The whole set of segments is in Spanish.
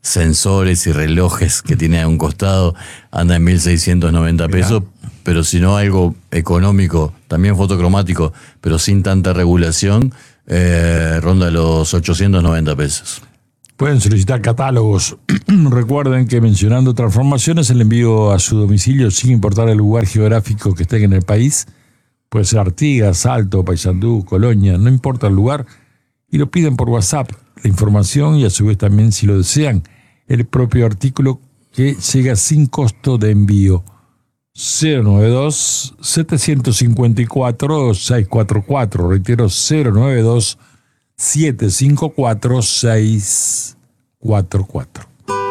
sensores y relojes que tiene a un costado, anda en 1.690 pesos, pero si no algo económico, también fotocromático, pero sin tanta regulación, ronda los 890 pesos. Pueden solicitar catálogos. Recuerden que mencionando transformaciones, el envío a su domicilio, sin importar el lugar geográfico que estén en el país, puede ser Artigas, Salto, Paysandú, Colonia, no importa el lugar, y lo piden por WhatsApp, la información y a su vez también, si lo desean, el propio artículo que llega sin costo de envío. 092-754-644, reitero, 092-754-644.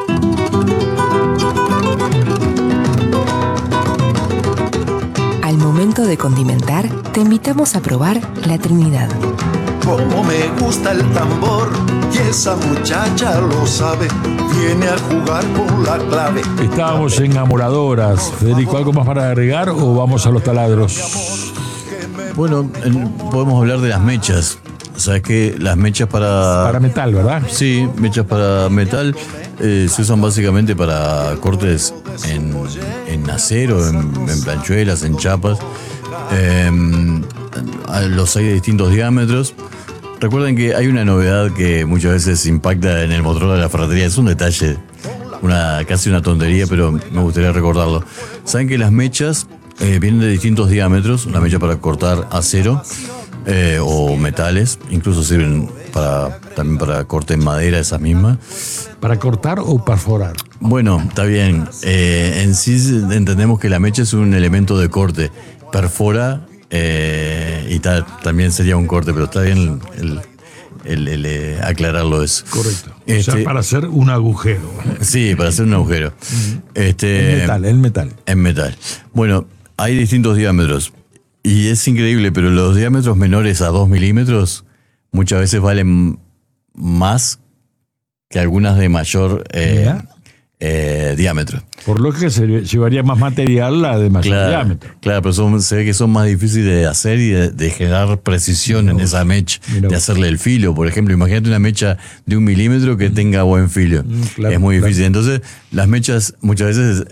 Al momento de condimentar, te invitamos a probar La Trinidad. Como me gusta el tambor y esa muchacha lo sabe, viene a jugar con la clave. Estábamos en Amoradoras. Federico, ¿algo más para agregar o vamos a los taladros? Bueno, podemos hablar de las mechas. O sea, que las mechas para metal, ¿verdad? Sí, mechas para metal se usan básicamente para cortes en acero, en planchuelas, en chapas. Los hay de distintos diámetros. Recuerden que hay una novedad que muchas veces impacta en el motor de la ferretería. Es un detalle, casi una tontería, pero me gustaría recordarlo. Saben que las mechas vienen de distintos diámetros. La mecha para cortar acero o metales, incluso sirven también para corte en madera, esa misma. ¿Para cortar o perforar? Bueno, está bien. En sí entendemos que la mecha es un elemento de corte. Perfora y también sería un corte, pero está bien el aclararlo eso. Correcto. O sea, para hacer un agujero. Sí, para hacer un agujero. En metal. En metal. Bueno, hay distintos diámetros. Y es increíble, pero los diámetros menores a 2 milímetros muchas veces valen más que algunas de mayor diámetro. Por lo que se llevaría más material la de mayor diámetro. Claro, pero se ve que son más difíciles de hacer y de generar precisión en esa mecha, de hacerle el filo. Por ejemplo, imagínate una mecha de 1 milímetro que tenga buen filo. Claro, es muy difícil. Entonces, las mechas muchas veces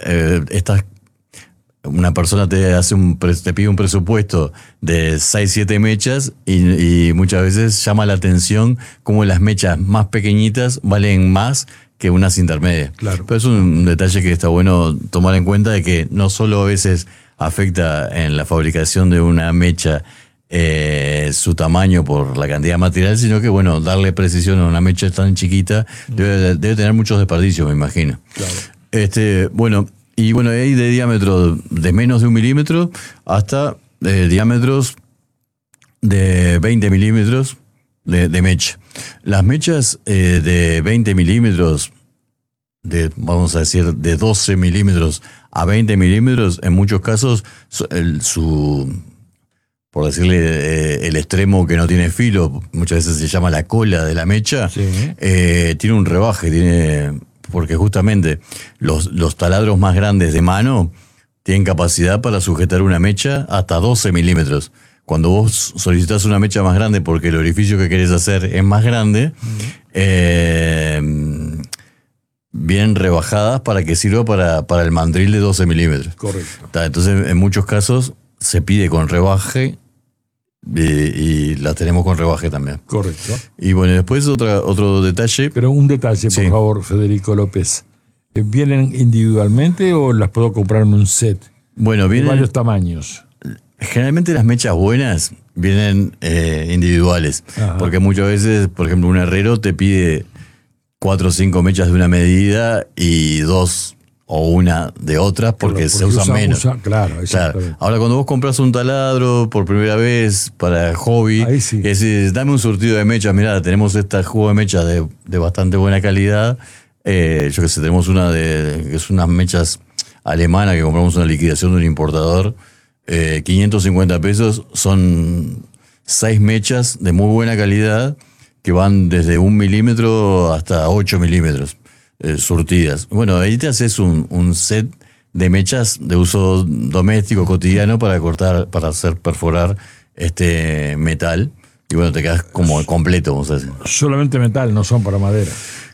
una persona te pide un presupuesto de 6-7 mechas y muchas veces llama la atención cómo las mechas más pequeñitas valen más que unas intermedias. Claro. Pero es un detalle que está bueno tomar en cuenta, de que no solo a veces afecta en la fabricación de una mecha su tamaño por la cantidad de material, sino que darle precisión a una mecha tan chiquita debe tener muchos desperdicios, me imagino. Claro. Hay de diámetro de menos de 1 milímetro hasta diámetros de 20 milímetros de mecha. Las mechas de 20 milímetros, vamos a decir, de 12 milímetros a 20 milímetros, en muchos casos, por decirle, el extremo que no tiene filo, muchas veces se llama la cola de la mecha, sí. Tiene un rebaje, porque justamente los taladros más grandes de mano tienen capacidad para sujetar una mecha hasta 12 milímetros. Cuando vos solicitas una mecha más grande porque el orificio que querés hacer es más grande, vienen rebajadas para que sirva para el mandril de 12 milímetros. Correcto. Entonces, en muchos casos se pide con rebaje y la tenemos con rebaje también. Correcto. Y después otro detalle. Pero un detalle, por favor, Federico López. ¿Vienen individualmente o las puedo comprar en un set? Vienen de varios tamaños. Generalmente las mechas buenas vienen individuales. Ajá. Porque muchas veces, por ejemplo, un herrero te pide 4 o 5 mechas de una medida y 2 o una de otras porque se usan menos. Claro. Ahora, cuando vos compras un taladro por primera vez para hobby, sí. Decís, dame un surtido de mechas, mirá, tenemos esta jugo de mechas de bastante buena calidad. Yo que sé, tenemos que es unas mechas alemanas que compramos una liquidación de un importador. 550 pesos, son 6 mechas de muy buena calidad que van desde 1 milímetro hasta 8 milímetros surtidas. Ahí te haces un set de mechas de uso doméstico, cotidiano, para cortar, para hacer perforar metal. Y te quedas como completo, vamos a decir. Solamente metal, no son para madera.